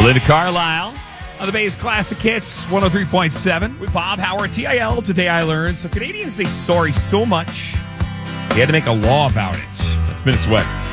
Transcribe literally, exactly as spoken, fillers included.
Linda Carlisle on the Bay's Classic Hits, one oh three point seven with Bob Howard, T I L. Today I learned. So Canadians say sorry so much, they had to make a law about it. That's Minutes Wet.